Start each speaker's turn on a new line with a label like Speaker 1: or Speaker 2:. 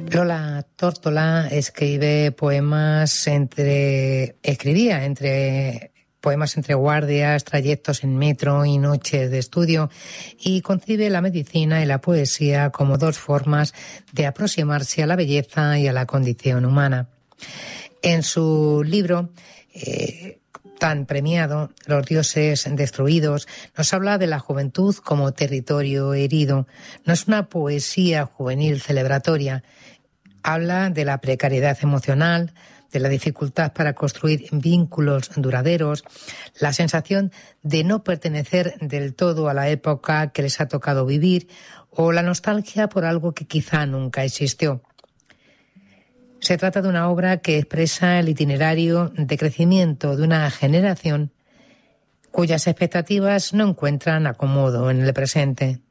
Speaker 1: Lola Tórtola escribía entre poemas entre guardias, trayectos en metro y noches de estudio, y concibe la medicina y la poesía como dos formas de aproximarse a la belleza y a la condición humana. En su libro tan premiado, Los dioses destruidos, nos habla de la juventud como territorio herido. No es una poesía juvenil celebratoria. Habla de la precariedad emocional, de la dificultad para construir vínculos duraderos, la sensación de no pertenecer del todo a la época que les ha tocado vivir, o la nostalgia por algo que quizá nunca existió. Se trata de una obra que expresa el itinerario de crecimiento de una generación cuyas expectativas no encuentran acomodo en el presente.